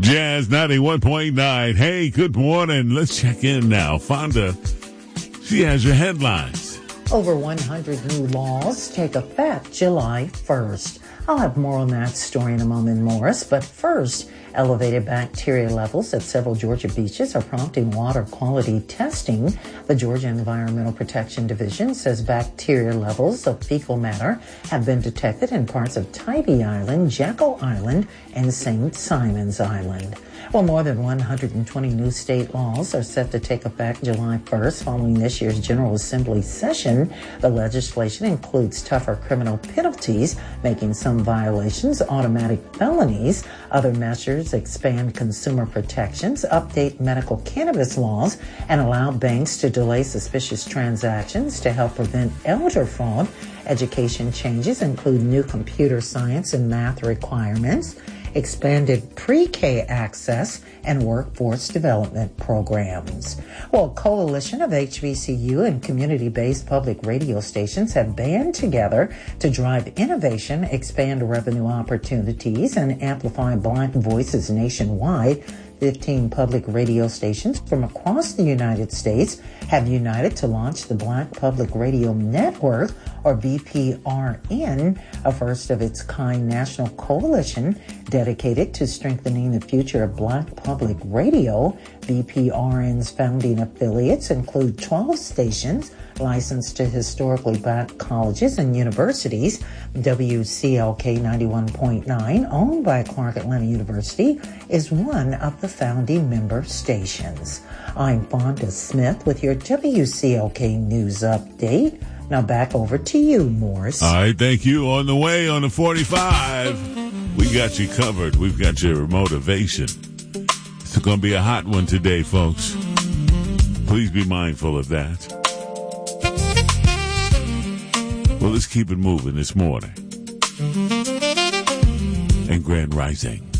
Jazz 91.9. Hey, good morning. Let's check in now. Fonda, she has your headlines. Over 100 new laws take effect July 1st. I'll have more on that story in a moment, Morris. But first, elevated bacteria levels at several Georgia beaches are prompting water quality testing. The Georgia Environmental Protection Division says bacteria levels of fecal matter have been detected in parts of Tybee Island, Jekyll Island, and St. Simon's Island. Well, more than 120 new state laws are set to take effect July 1st following this year's General Assembly session. The legislation includes tougher criminal penalties, making some violations automatic felonies. Other measures expand consumer protections, update medical cannabis laws, and allow banks to delay suspicious transactions to help prevent elder fraud. Education changes include new computer science and math requirements, expanded pre-K access, and workforce development programs. Well, a coalition of HBCU and community-based public radio stations have band together to drive innovation, expand revenue opportunities, and amplify Black voices nationwide. 15 public radio stations from across the United States have united to launch the Black Public Radio Network, or BPRN, a first-of-its-kind national coalition dedicated to strengthening the future of Black public radio. BPRN's founding affiliates include 12 stations licensed to historically Black colleges and universities. WCLK 91.9, owned by Clark Atlanta University, is one of the founding member stations. I'm Fonda Smith with your WCLK News Update. Now back over to you, Morris. All right, thank you. On the way on the 45, we got you covered. We've got your motivation. It's going to be a hot one today, folks. Please be mindful of that. Well, let's keep it moving this morning. And Grand Rising.